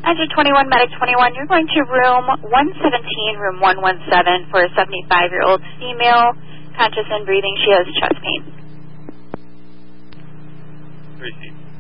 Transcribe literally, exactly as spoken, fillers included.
Engine twenty-one, Medic twenty-one, you're going to room one seventeen, room one seventeen for a seventy-five-year-old female, conscious and breathing. She has chest pain. Received.